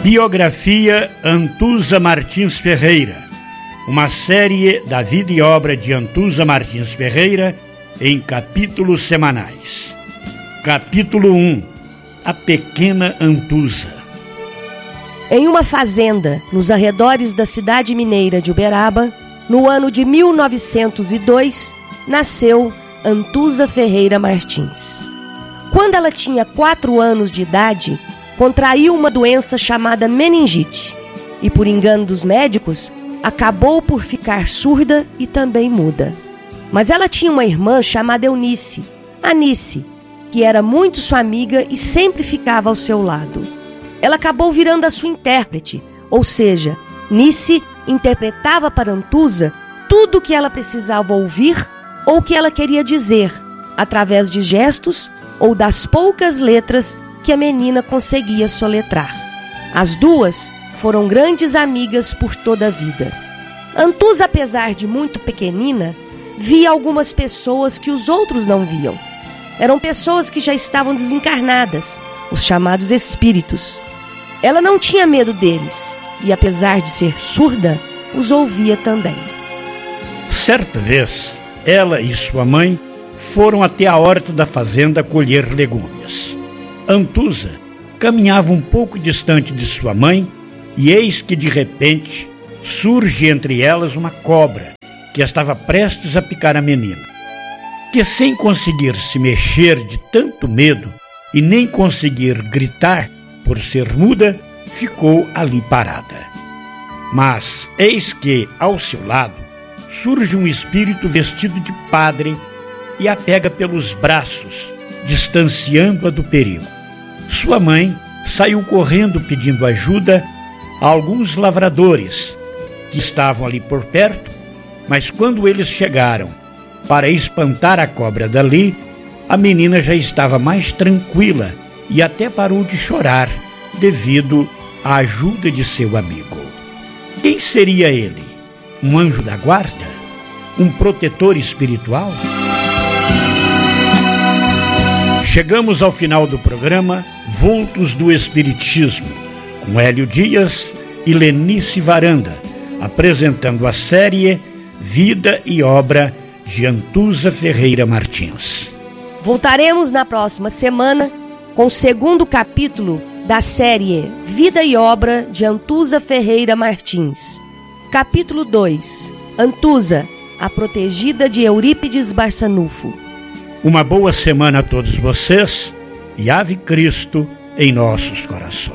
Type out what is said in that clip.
Biografia Antusa Martins Ferreira, uma série da vida e obra de Antusa Martins Ferreira em capítulos semanais. Capítulo 1: A Pequena Antusa. Em uma fazenda nos arredores da cidade mineira de Uberaba, no ano de 1902, nasceu Antusa Ferreira Martins. Quando ela tinha 4 anos de idade, contraiu uma doença chamada meningite e, por engano dos médicos, acabou por ficar surda e também muda. Mas ela tinha uma irmã chamada Eunice, Anice, que era muito sua amiga e sempre ficava ao seu lado. Ela acabou virando a sua intérprete, ou seja, Nice interpretava para Antusa tudo o que ela precisava ouvir ou o que ela queria dizer, através de gestos ou das poucas letras que a menina conseguia soletrar. As duas foram grandes amigas por toda a vida. Antusa, apesar de muito pequenina, via algumas pessoas que os outros não viam. Eram pessoas que já estavam desencarnadas, os chamados espíritos. Ela não tinha medo deles e, apesar de ser surda, os ouvia também. Certa vez, ela e sua mãe foram até a horta da fazenda colher legumes. Antusa caminhava um pouco distante de sua mãe e eis que, de repente, surge entre elas uma cobra que estava prestes a picar a menina, que, sem conseguir se mexer de tanto medo e nem conseguir gritar por ser muda, ficou ali parada. Mas eis que, ao seu lado, surge um espírito vestido de padre e a pega pelos braços, distanciando-a do perigo. Sua mãe saiu correndo pedindo ajuda a alguns lavradores que estavam ali por perto, mas quando eles chegaram para espantar a cobra dali, a menina já estava mais tranquila e até parou de chorar devido à ajuda de seu amigo. Quem seria ele? Um anjo da guarda? Um protetor espiritual? Chegamos ao final do programa Vultos do Espiritismo, com Hélio Dias e Lenice Varanda, apresentando a série Vida e Obra de Antusa Ferreira Martins. Voltaremos na próxima semana com o 2º capítulo da série Vida e Obra de Antusa Ferreira Martins. Capítulo 2: Antusa, a protegida de Eurípides Barçanufo. Uma boa semana a todos vocês e Ave Cristo em nossos corações.